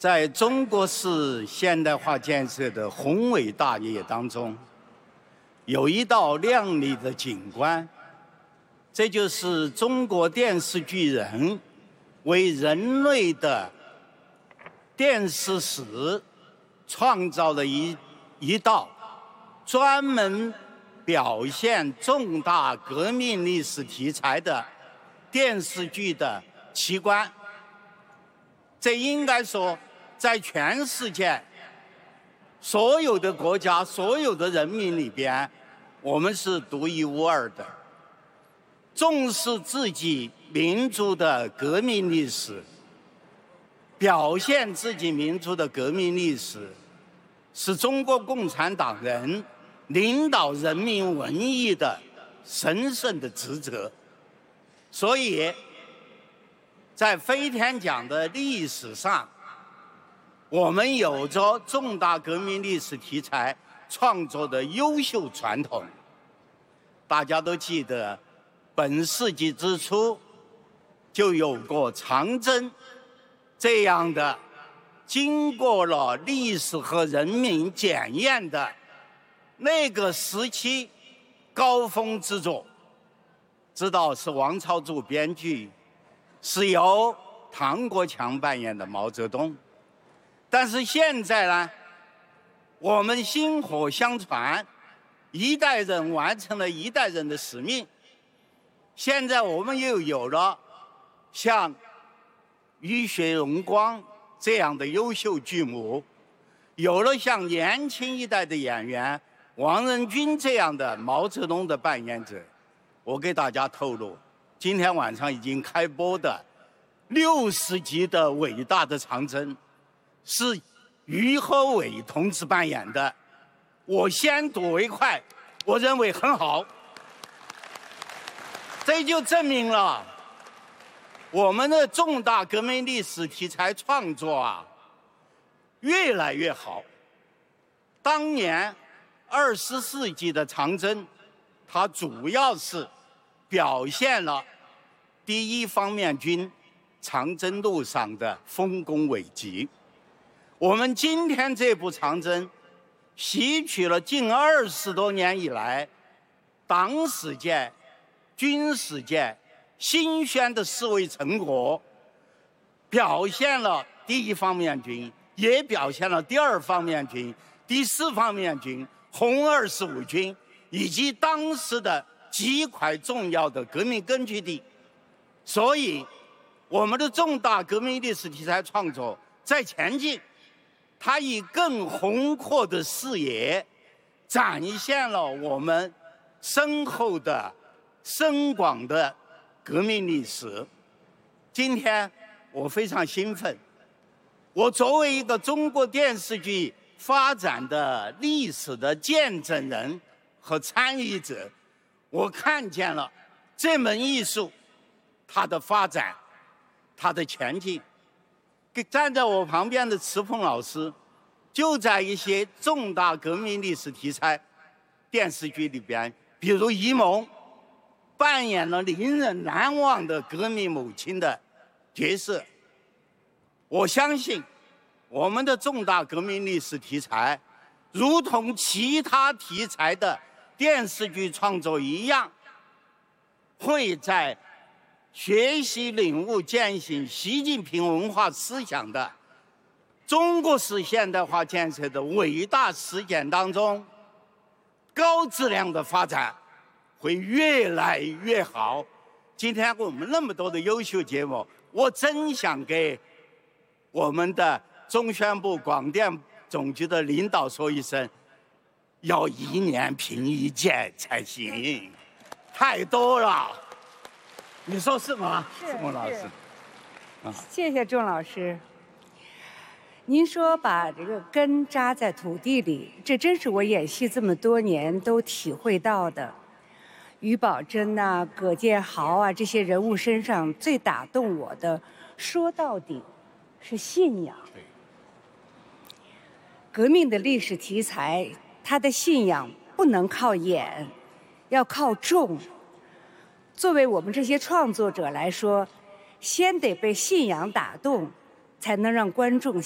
在中国式现代化建设的宏伟大业当中，有一道亮丽的景观，这就是中国电视巨人为人类的电视史创造了一道专门表现重大革命历史题材的电视剧的奇观。这应该说，在全世界所有的国家、所有的人民里边，我们是独一无二的。重视自己民族的革命历史，表现自己民族的革命历史，是中国共产党人领导人民文艺的神圣的职责。所以在飞天奖的历史上，我们有着重大革命历史题材创作的优秀传统。大家都记得，本世纪之初就有过长征这样的经过了历史和人民检验的那个时期高峰之作，知道是王超柱编剧，是由唐国强扮演的毛泽东。但是现在呢，我们薪火相传，一代人完成了一代人的使命。现在我们又有了像雨雪荣光这样的优秀剧目，有了像年轻一代的演员王仁军这样的毛泽东的扮演者。我给大家透露，今天晚上已经开播的60集的伟大的长征是于和伟同志扮演的。我先睹为快，我认为很好。这就证明了我们的重大革命历史题材创作啊，越来越好。当年20世纪的长征，它主要是表现了第一方面军长征路上的丰功伟绩。我们今天这部长征，吸取了近20多年以来党史界、军事界新鲜的思维成果，表现了第一方面军，也表现了第二方面军、第四方面军、红25军以及当时的几块重要的革命根据地。所以我们的重大革命历史题材创作在前进，它以更宏阔的视野展现了我们深厚的深广的革命历史。今天我非常兴奋，我作为一个中国电视剧发展的历史的见证人和参与者，我看见了这门艺术它的发展，它的前进。站在我旁边的池鹏老师，就在一些重大革命历史题材电视剧里边，比如《沂蒙》，扮演了令人难忘的革命母亲的角色。我相信我们的重大革命历史题材，如同其他题材的电视剧创作一样，会在学习领悟践行习近平文化思想的中国式现代化建设的伟大实践当中，高质量的发展会越来越好。今天我们那么多的优秀节目，我真想给我们的中宣部广电总局的领导说一声，要1年评1届才行，太多了。你说是吗？ 是孟老师。 谢谢仲老师。您说把这个根扎在土地里，这真是我演戏这么多年都体会到的。于宝珍呐、葛建豪啊，这些人物身上最打动我的，说到底是信仰。革命的历史题材，它的信仰不能靠演，要靠众。作为我们这些创作者来说，先得被信仰打动，才能让观众